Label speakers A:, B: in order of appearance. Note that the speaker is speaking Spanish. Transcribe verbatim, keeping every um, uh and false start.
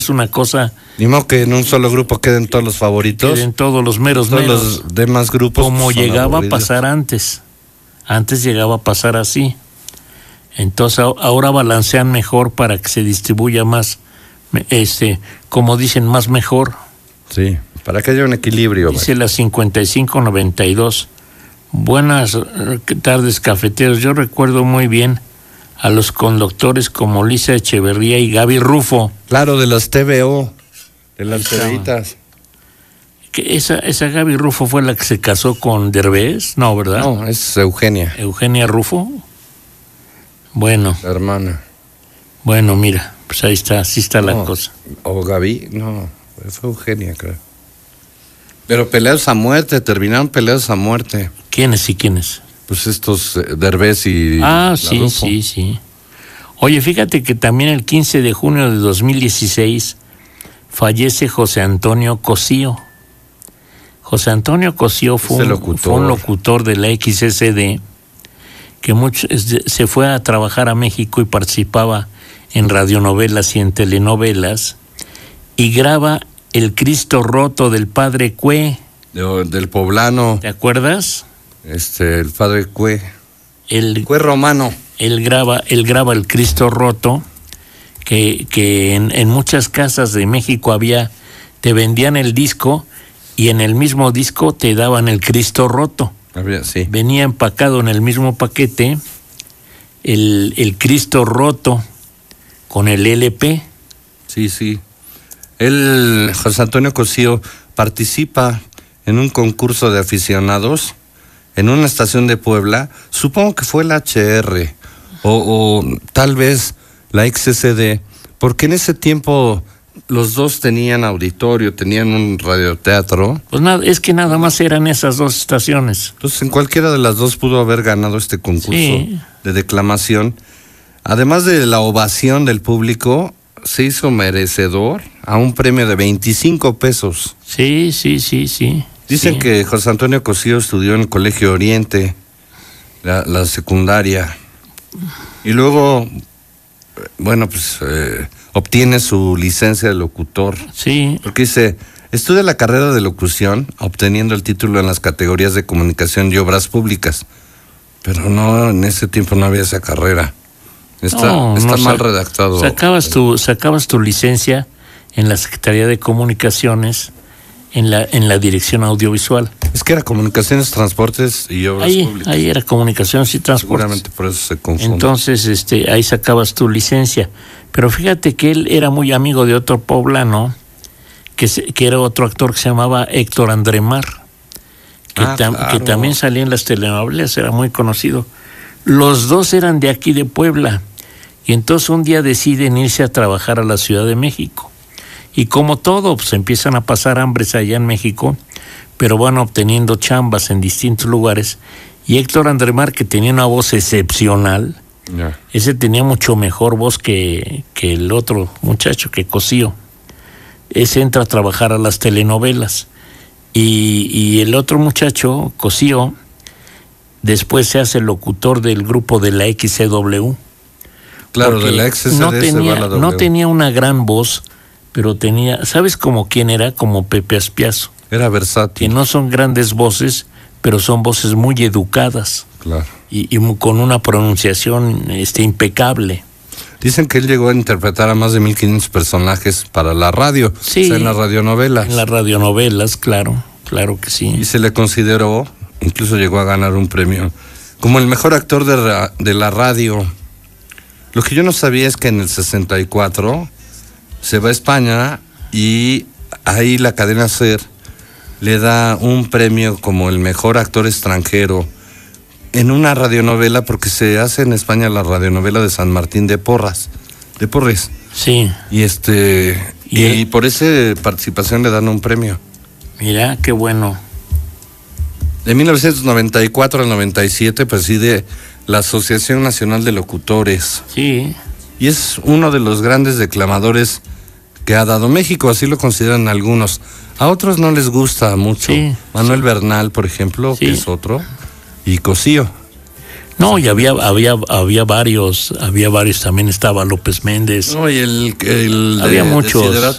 A: es una cosa...
B: Ni modo que en un solo grupo queden todos los favoritos.
A: Queden todos los meros
B: todos
A: meros.
B: los demás grupos.
A: Como
B: pues,
A: llegaba
B: aburridos.
A: a pasar antes. Antes llegaba a pasar así. Entonces ahora balancean mejor para que se distribuya más, este, como dicen, más mejor.
B: Sí, para que haya un equilibrio.
A: Dice la cincuenta y cinco noventa y dos. Buenas tardes, cafeteros. Yo recuerdo muy bien a los conductores como Lisa Echeverría y Gaby Rufo.
B: Claro, de las T V O, de las TVitas.
A: Que esa, esa Gaby Rufo fue la que se casó con Derbez, ¿no, verdad?
B: No, es Eugenia.
A: Eugenia Rufo. Bueno.
B: La hermana.
A: Bueno, mira, pues ahí está, así está la
B: no,
A: cosa.
B: O Gaby, no, fue Eugenia, creo. Pero peleados a muerte, terminaron peleados a muerte.
A: ¿Quiénes y quiénes?
B: Pues estos eh, Derbez y...
A: Ah, sí,
B: Rufo.
A: sí, sí. Oye, fíjate que también el quince de junio de dos mil dieciséis fallece José Antonio Cosío. José Antonio Cosío fue un, fue un locutor de la X S D que mucho, se fue a trabajar a México y participaba en radionovelas y en telenovelas y graba El Cristo Roto del Padre Cue.
B: De, del poblano.
A: ¿Te acuerdas?
B: Este, el Padre Cue.
A: El
B: Cue romano.
A: Él graba, él graba El Cristo Roto, que, que en, en muchas casas de México había, te vendían el disco y en el mismo disco te daban El Cristo Roto.
B: Había, sí.
A: Venía empacado en el mismo paquete el, el Cristo Roto con el L P.
B: Sí, sí. Él, José Antonio Cosío, participa en un concurso de aficionados en una estación de Puebla. Supongo que fue el H R o, o tal vez la X S D, porque en ese tiempo los dos tenían auditorio, tenían un radioteatro.
A: Pues nada, es que nada más eran esas dos estaciones.
B: Entonces en cualquiera de las dos pudo haber ganado este concurso sí. de declamación. Además de la ovación del público, se hizo merecedor a un premio de veinticinco pesos.
A: Sí, sí, sí, sí.
B: Dicen
A: sí.
B: que José Antonio Cosío estudió en el Colegio Oriente, la, la secundaria, y luego, bueno, pues eh, obtiene su licencia de locutor.
A: Sí.
B: Porque dice, estudia la carrera de locución, obteniendo el título en las categorías de comunicación y obras públicas. Pero no, en ese tiempo no había esa carrera. Está,
A: no,
B: está
A: no,
B: mal
A: sa-
B: redactado.
A: Sacabas tu, sacabas tu licencia en la Secretaría de Comunicaciones, en la, en la dirección audiovisual.
B: Es que era comunicaciones, transportes y obras
A: ahí,
B: públicas.
A: Ahí era comunicaciones y transportes.
B: Seguramente por eso se confunde.
A: Entonces, este, ahí sacabas tu licencia. Pero fíjate que él era muy amigo de otro poblano, que, se, que era otro actor que se llamaba Héctor Andremar, que,
B: ah,
A: tam,
B: claro.
A: que también salía en las telenovelas, era muy conocido. Los dos eran de aquí de Puebla, y entonces un día deciden irse a trabajar a la Ciudad de México. Y como todo, pues empiezan a pasar hambres allá en México, pero van obteniendo chambas en distintos lugares. Y Héctor Andremar, que tenía una voz excepcional,
B: yeah.
A: ese tenía mucho mejor voz que, que el otro muchacho, que Cosío. Ese entra a trabajar a las telenovelas. Y, y el otro muchacho, Cosío, después se hace locutor del grupo de la X C W.
B: Claro, de la X S D
A: no
B: se
A: tenía,
B: va a la W.
A: no tenía una gran voz, pero tenía, ¿sabes como quién era? Como Pepe Aspiazo.
B: Era versátil.
A: Que no son grandes voces, pero son voces muy educadas.
B: Claro.
A: Y, y con una pronunciación este, impecable.
B: Dicen que él llegó a interpretar a más de mil quinientos personajes para la radio,
A: sí,
B: o sea, en las radionovelas.
A: En las radionovelas, claro, claro que sí.
B: Y se le consideró, incluso llegó a ganar un premio, como el mejor actor de, ra- de la radio. Lo que yo no sabía es que en el sesenta y cuatro se va a España y ahí la cadena SER le da un premio como el mejor actor extranjero en una radionovela, porque se hace en España la radionovela de San Martín de Porras, de Porres.
A: Sí.
B: Y este y, y por esa participación le dan un premio.
A: Mira, qué bueno.
B: De mil novecientos noventa y cuatro al noventa y siete preside la Asociación Nacional de Locutores.
A: Sí.
B: Y es uno de los grandes declamadores que ha dado México, así lo consideran algunos. A otros no les gusta mucho.
A: Sí,
B: Manuel
A: sí.
B: Bernal, por ejemplo,
A: Sí.
B: que es otro, y Cosío.
A: No, y había, había, había varios, había varios, también estaba López Méndez.
B: No, y el, el
A: Había
B: de,
A: muchos.
B: Desiderato